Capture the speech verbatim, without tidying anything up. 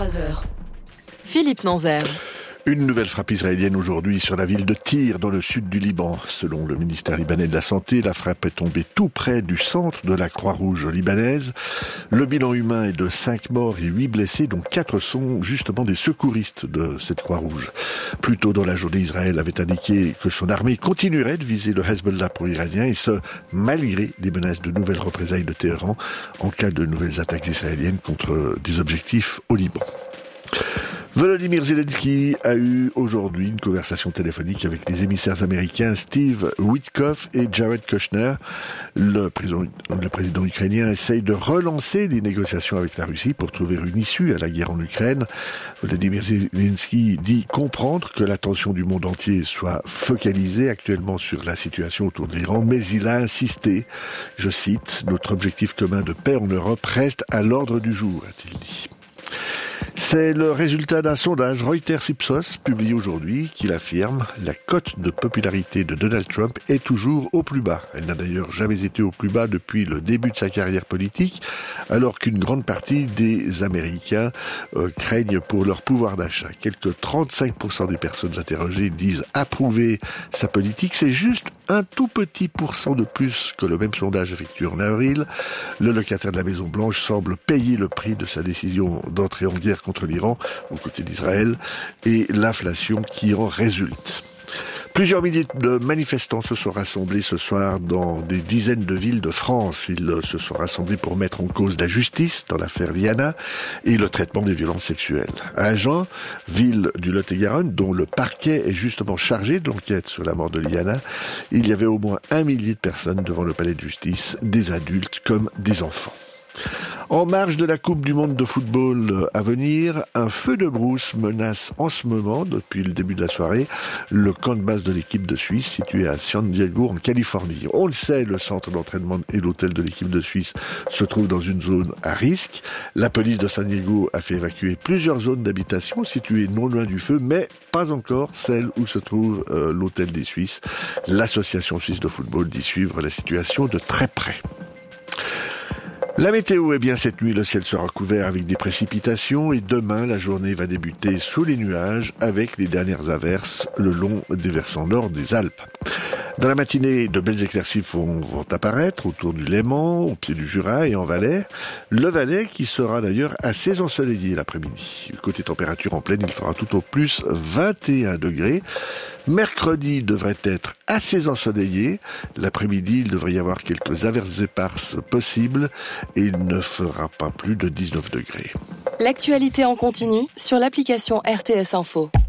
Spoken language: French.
vingt-trois heures. Philippe Nanzer. Une nouvelle frappe israélienne aujourd'hui sur la ville de Tyr, dans le sud du Liban. Selon le ministère libanais de la Santé, la frappe est tombée tout près du centre de la Croix-Rouge libanaise. Le bilan humain est de cinq morts et huit blessés, dont quatre sont justement des secouristes de cette Croix-Rouge. Plus tôt dans la journée, Israël avait indiqué que son armée continuerait de viser le Hezbollah pro-iranien, et ce, malgré des menaces de nouvelles représailles de Téhéran en cas de nouvelles attaques israéliennes contre des objectifs au Liban. Volodymyr Zelensky a eu aujourd'hui une conversation téléphonique avec les émissaires américains Steve Witkoff et Jared Kushner. Le président, le président ukrainien essaye de relancer les négociations avec la Russie pour trouver une issue à la guerre en Ukraine. Volodymyr Zelensky dit comprendre que l'attention du monde entier soit focalisée actuellement sur la situation autour de l'Iran, mais il a insisté, je cite, « Notre objectif commun de paix en Europe reste à l'ordre du jour », a-t-il dit. C'est le résultat d'un sondage Reuters-Ipsos publié aujourd'hui qui l'affirme. La cote de popularité de Donald Trump est toujours au plus bas. Elle n'a d'ailleurs jamais été au plus bas depuis le début de sa carrière politique, alors qu'une grande partie des Américains euh, craignent pour leur pouvoir d'achat. Quelques trente-cinq pour cent des personnes interrogées disent approuver sa politique. C'est juste un tout petit pourcent de plus que le même sondage effectué en avril. Le locataire de la Maison-Blanche semble payer le prix de sa décision d'entrer en guerre contre l'Iran aux côtés d'Israël et l'inflation qui en résulte. Plusieurs milliers de manifestants se sont rassemblés ce soir dans des dizaines de villes de France. Ils se sont rassemblés pour mettre en cause la justice dans l'affaire Liana et le traitement des violences sexuelles. À Agen, ville du Lot-et-Garonne, dont le parquet est justement chargé de l'enquête sur la mort de Liana, il y avait au moins un millier de personnes devant le palais de justice, des adultes comme des enfants. En marge de la Coupe du Monde de football à venir, un feu de brousse menace en ce moment, depuis le début de la soirée, le camp de base de l'équipe de Suisse situé à San Diego en Californie. On le sait, le centre d'entraînement et l'hôtel de l'équipe de Suisse se trouvent dans une zone à risque. La police de San Diego a fait évacuer plusieurs zones d'habitation situées non loin du feu, mais pas encore celle où se trouve euh, l'hôtel des Suisses. L'association suisse de football dit suivre la situation de très près. La météo, eh bien, cette nuit, le ciel sera couvert avec des précipitations et demain, la journée va débuter sous les nuages avec les dernières averses le long des versants nord des Alpes. Dans la matinée, de belles éclaircies vont, vont apparaître autour du Léman, au pied du Jura et en Valais. Le Valais qui sera d'ailleurs assez ensoleillé l'après-midi. Côté température en pleine, il fera tout au plus vingt et un degrés. Mercredi devrait être assez ensoleillé. L'après-midi, il devrait y avoir quelques averses éparses possibles et il ne fera pas plus de dix-neuf degrés. L'actualité en continu sur l'application R T S Info.